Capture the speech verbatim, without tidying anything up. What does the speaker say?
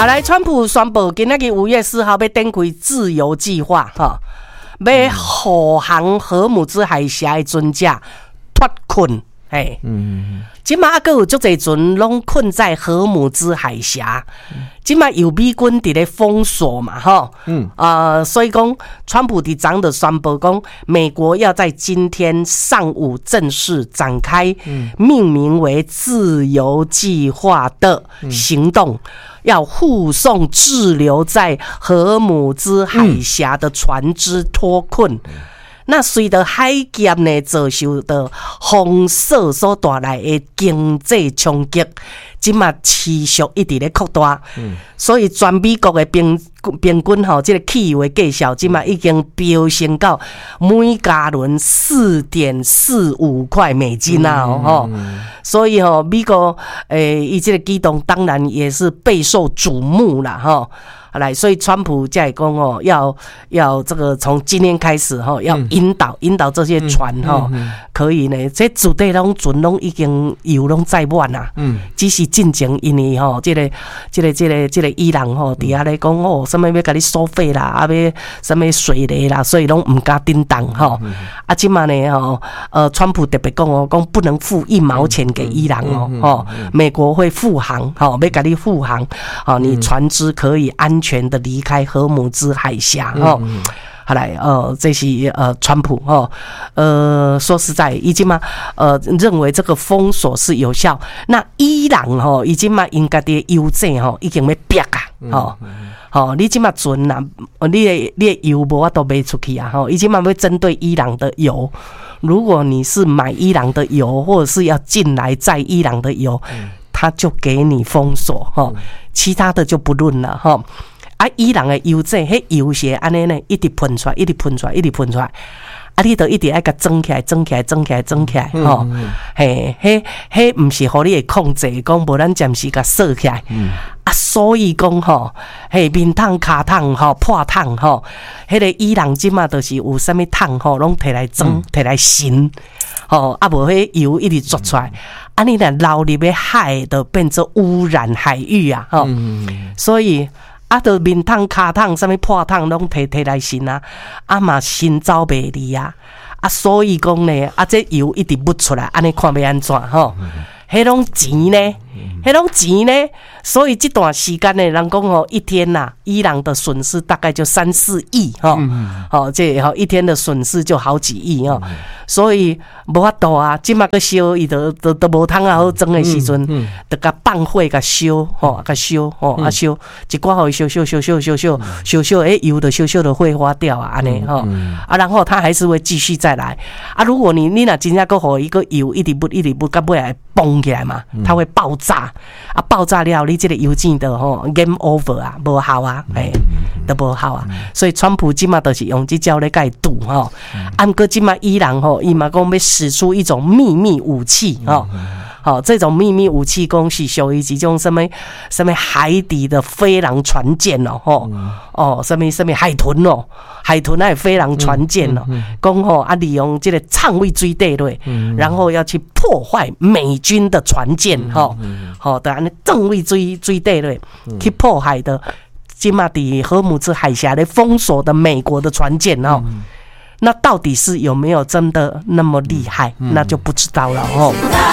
好来，川普宣布今仔日五月四号要展开自由计划，哈，要护航荷姆兹海峡的船只脱困，嘿，嗯，即马还佫有足侪船拢困在荷姆兹海峡，即马有美军伫咧封锁嘛，哈，嗯，呃，所以讲，川普伫昨日宣布讲，美国要在今天上午正式展开命名为“自由计划”的行动。要护送滞留在荷姆兹海峡的船只脱困。那随着海峡呢遭受到封锁所带来的经济冲击，即马持续一直咧扩大，嗯、所以全美国的平平均吼，即、這個汽油的價格即馬已經飆升到每加侖四點四五塊美金啊！吼、嗯嗯，所以吼，美國誒，伊即個舉動當然也是備受矚目啦，吼。来，所以川普才会讲哦，要要这个从今天开始哈，要引导、嗯、引导这些船哈、嗯嗯嗯，可以呢，这主队拢船拢已经油拢载满啦，嗯，只是进前因为吼，这个这个这个这个伊朗吼，底下咧讲哦，什么要甲你收费啦，啊要什么水雷啦，所以拢唔敢叮当哈，啊，即嘛呢吼，呃，川普特别讲哦，讲不能付一毛钱给伊朗哦，哦，美国会护航，吼，要甲你护航，哦，你船只可以安全的离开荷姆兹海峡哈，嗯嗯好来，呃，这是呃，川普哈，呃，说实在，已经嘛，呃，认为这个封锁是有效。那伊朗哈，已经嘛，因家的油井哈，已经要逼啊，哈，好，你即嘛船啊，你的你的油无法都卖出去啊，哈，已经嘛要针对伊朗的油。如果你是买伊朗的油，或者是要进来载伊朗的油，他就给你封锁哈，其他的就不论了哈。啊，伊朗的油井，迄油是安尼呢，一直喷出来，一直喷出来，一直喷出来。啊，你都一直爱甲装起来，装起来，装起来，装起来，吼、嗯，嘿，迄迄毋是互你会控制，讲无咱暂时甲锁起来。嗯、啊，所以讲吼，嘿，面桶、骹桶吼、破桶吼，迄个伊朗即嘛，就是有啥物桶吼，拢摕来装，摕、嗯、来神，吼，啊，无迄油一直抓出来，啊，你若流入去海，就变做污染海域啊，吼、嗯，所以。啊，就面桶、骹桶、啥物破桶拢摕摕来神啊，啊嘛神走袂离啊，啊所以讲呢，啊这油一直抹出来，安尼看要安怎吼？迄拢钱呢？迄拢钱呢？所以这段时间呢，人讲吼，一天呐、啊，伊朗的损失大概就三四亿哈，好、哦，这吼一天的损失就好几亿哦，所以无法度啊，即马个烧伊都都都无通啊好装的时阵，得甲放火甲烧吼，甲烧吼啊烧，一寡互伊烧烧烧烧烧烧烧烧，诶油的烧烧的挥发掉啊，安尼吼，啊然后它还是会继续再来啊，如果你你若真正个互一个油一直不一直不，到尾来崩起来嘛，它会爆炸啊，爆炸了，你这个油井的吼 game over 啊，无效啊，哎，都无效啊，所以川普今嘛都是用这招来甲伊赌吼，啊，过今嘛伊朗吼，伊嘛讲要使出一种秘密武器吼。好、哦，这种秘密武器讲是属于一种什么什么海底的飞狼船舰哦，吼、嗯、哦，什么什么海豚哦，海豚还有飞狼船舰哦，讲、嗯、吼、嗯、啊，利用这个畅位水底类，嗯、然后要去破坏美军的船舰，吼、嗯，好、嗯，的安尼正位水水底类去破坏的，今嘛伫荷姆兹海峡的封锁的美国的船舰哦。嗯，那到底是有没有真的那么厉害，嗯、那就不知道了哦。